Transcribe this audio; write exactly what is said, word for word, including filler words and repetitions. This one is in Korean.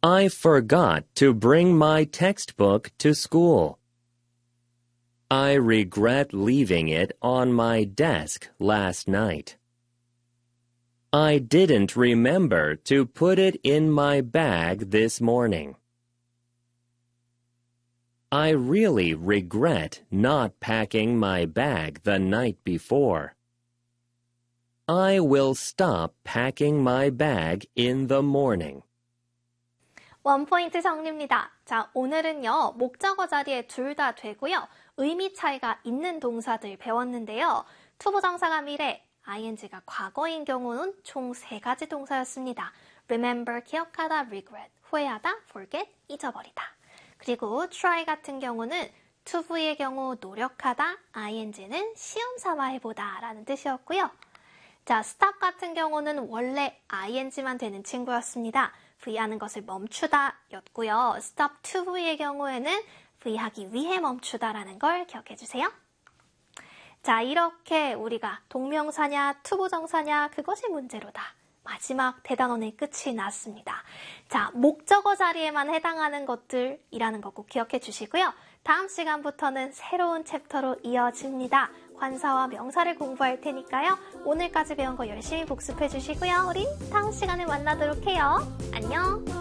I forgot to bring my textbook to school. I regret leaving it on my desk last night. I didn't remember to put it in my bag this morning. I really regret not packing my bag the night before. I will stop packing my bag in the morning. 원포인트 정리입니다. 자, 오늘은요, 목적어 자리에 둘 다 되고요. 의미 차이가 있는 동사들 배웠는데요. 투부정사가 미래, ing가 과거인 경우는 총 세 가지 동사였습니다. remember, 기억하다, regret, 후회하다, forget, 잊어버리다. 그리고 try 같은 경우는 투부의 경우 노력하다, ing는 시험 삼아 해보다 라는 뜻이었고요. 자, stop 같은 경우는 원래 ing만 되는 친구였습니다. V하는 것을 멈추다 였고요. stop to V의 경우에는 V하기 위해 멈추다라는 걸 기억해 주세요. 자, 이렇게 우리가 동명사냐, 투부정사냐 그것이 문제로다. 마지막 대단원의 끝이 났습니다. 자, 목적어 자리에만 해당하는 것들이라는 거 꼭 기억해 주시고요. 다음 시간부터는 새로운 챕터로 이어집니다. 관사와 명사를 공부할 테니까요. 오늘까지 배운 거 열심히 복습해 주시고요. 우리 다음 시간에 만나도록 해요. 안녕!